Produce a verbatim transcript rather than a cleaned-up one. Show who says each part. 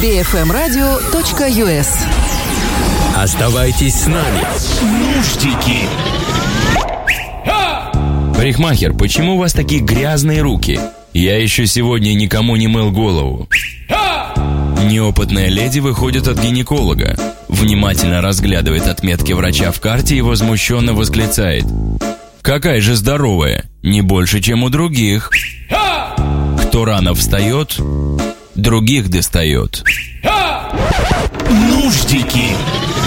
Speaker 1: би эф эм радио точка ю эс.
Speaker 2: Оставайтесь с нами. Нуждики.
Speaker 3: Парикмахер, почему у вас такие грязные руки? Я еще сегодня никому не мыл голову. Неопытная леди выходит от гинеколога, внимательно разглядывает отметки врача в карте и возмущенно восклицает: «Какая же здоровая, не больше, чем у других. Кто рано встает, других достает».
Speaker 2: Нуждики.